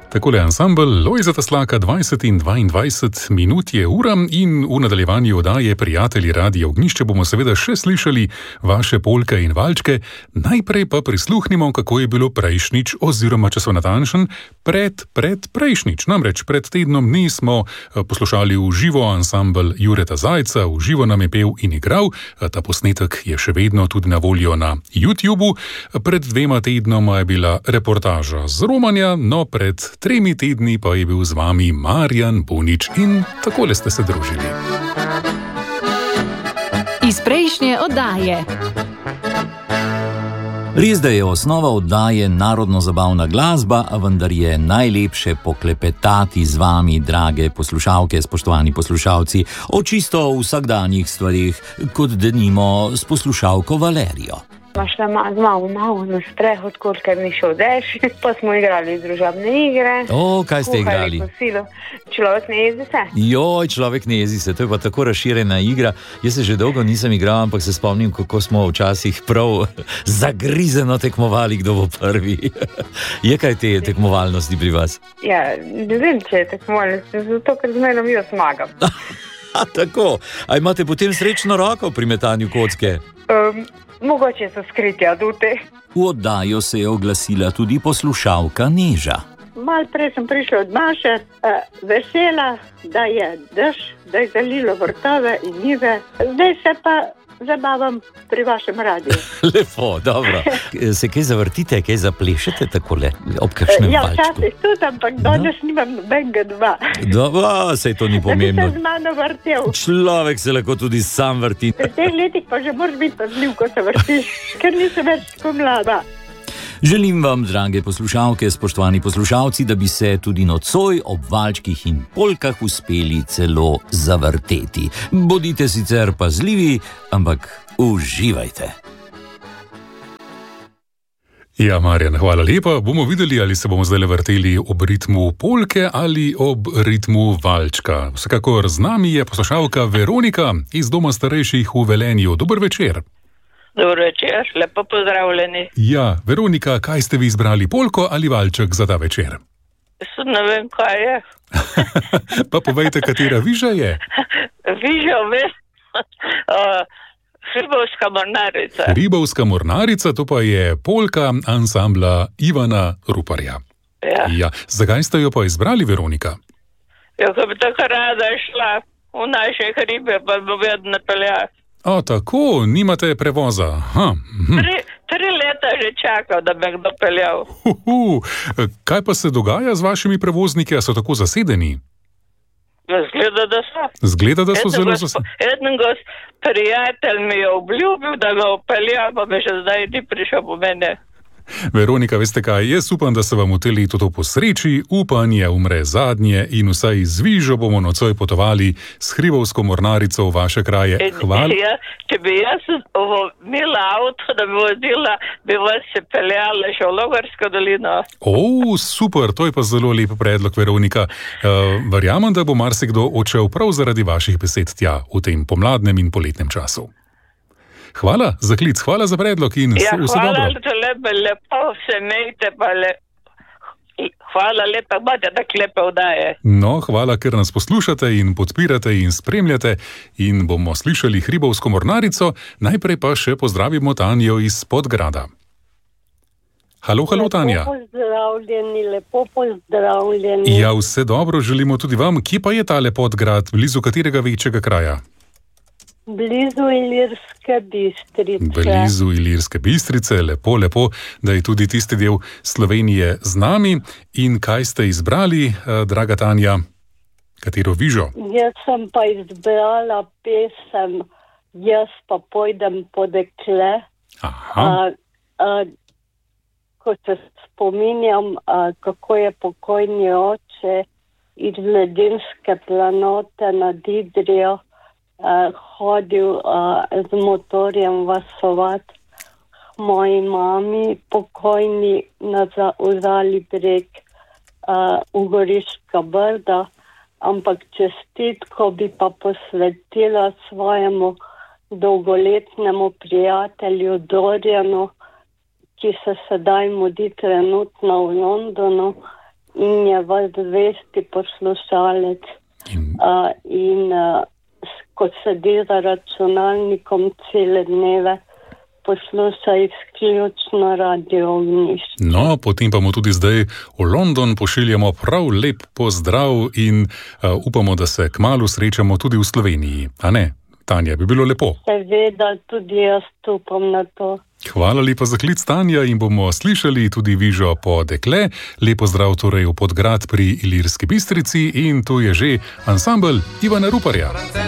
Takole ansambel Lojzeta Slaka, 20 in 22 minut je ura in v nadaljevanju oddaje Prijatelji Radia Ognjišče bomo seveda še slišali vaše polke in valčke. Najprej pa prisluhnimo, kako je bilo prejšnjič, oziroma če so natančen, prejšnjič. Namreč pred tednom dni smo poslušali v živo ansambel Jureta Zajca, v živo nam je pel in igral. Ta posnetek je še vedno tudi na voljo na YouTubu. Pred 2 tednoma je bila reportaža z romanja, no pred 3 tedni pa je bil z vami Marjan Bunič in takole ste se družili. Iz prejšnje oddaje. Res, da je osnova oddaje narodno-zabavna glasba, a vendar je najlepše poklepetati z vami, drage poslušalke, spoštovani poslušalci, o čisto vsakdanjih stvarih, kot denimo s poslušalko Valerijo. Šla malo na sprehod, ker ni šel dež, pa smo igrali družabne igre. Kaj ste igrali? Človek ne jezi se. Človek ne jezi se, to je pa tako razširjena igra. Jaz se že dolgo nisem igral, ampak se spomnim, kako smo včasih prav zagrizeno tekmovali, kdo bo prvi. Je kaj te tekmovalnosti pri vas? Ja, ne vem, če je tekmovalnosti, zato ker zmerno jaz zmagam. Tako, a imate potem srečno roko pri metanju kocke? Mogoče so skriti aduti. V oddajo se je oglasila tudi poslušalka Neža. Malo prej sem prišla od Maše, vesela, da je dež, da je zalilo vrtove in njive. Zdaj se pa zabavam pri vašem radiju. Lepo, dobro. Se kaj zavrtite, kaj zaplešete takole ob kakšnem valčku? Včasih tudi, ampak danes nimam nobenega doma. Dobro, saj to ni pomembno. Da bi se z mano vrtel. Človek se lahko tudi sam vrti. V teh letih pa že moraš biti pazljiv, ko se vrtiš, ker nisem več tako mlada. Želim vam, drage poslušalke, spoštovani poslušalci, da bi se tudi nocoj ob valčkih in polkah uspeli celo zavrteti. Bodite sicer pazljivi, ampak uživajte. Ja, Marjan, hvala lepa. Bomo videli, ali se bomo zdaj vrteli ob ritmu polke ali ob ritmu valčka. Vsekakor z nami je poslušalka Veronika iz Doma starejših v Velenju. Dober večer. Dobro večer, lepo pozdravljeni. Ja, Veronika, kaj ste vi izbrali, polko ali valček za ta večer? Ne vem, kaj je. Pa povejte, katera viža je? Viža, Hribovska mornarica. Hribovska mornarica, to pa je polka ansambla Ivana Ruparja. Ja. Zakaj ste jo pa izbrali, Veronika? Ja, ko bi tako rada šla v naše hribe, pa bi vedno peljala. Tako, nimate prevoza. 3 leta že čakal, da bi kdo peljal. Kaj pa se dogaja z vašimi prevozniki, a so tako zasedeni? Zgleda, da so zelo zasedeni. Eden prijatelj mi je obljubil, da ga opelja, pa bi še zdaj ni prišel po mene. Veronika, veste kaj, jaz upam, da se vam v tem letu to posreči, upanje umre zadnje in vsaj z vižo bomo nocoj potovali s Hribovsko mornarico v vaše kraje. Hvala. Če bi jaz imela avto, da bi vozila, bi vas se peljala še v Logarsko dolino. Super, to je pa zelo lep predlog, Veronika. Verjamem, da bo marsikdo odšel prav zaradi vaših besed tja v tem pomladnem in poletnem času. Hvala za klic, hvala za predlog in vse dobro. Lepo se imejte, hvala lepa, imate tako lepe oddaje. No, hvala, ker nas poslušate in podpirate in spremljate in bomo slišali Hribovsko mornarico, najprej pa še pozdravimo Tanjo iz Podgrada. Halo, Tanja. Lepo pozdravljeni. Ja, vse dobro, želimo tudi vam. Kje pa je tale Podgrad, blizu katerega večjega kraja? Blizu Ilirske Bistrice. Blizu Ilirske Bistrice, lepo, da je tudi tisti del Slovenije z nami. In kaj ste izbrali, draga Tanja? Katero vižo? Jaz sem pa izbrala pesem Jaz pa pojdem po dekle. Ko se spominjam, kako je pokojni oče iz Ledinske planote nad Idrijo hodil z motorjem vasovat moji mami pokojni v Zali breg v Goriška Brda, ampak čestitko bi pa posvetila svojemu dolgoletnemu prijatelju Dorjanu, ki se sedaj mudi trenutno v Londonu in je vas zvesti poslušalec. In ko sedi za računalnikom cele dneve, posluša izključno Radio Ognjišče. No, potem pa mu tudi zdaj v London pošiljamo prav lep pozdrav in upamo, da se kmalu srečamo tudi v Sloveniji. A ne, Tanja, bi bilo lepo. Seveda, tudi jaz upam na to. Hvala lepa za klic, Tanja, in bomo slišali tudi Vižo po dekle. Lep pozdrav torej v Podgrad pri Ilirski Bistrici in tu je že ansambel Ivana Ruparja.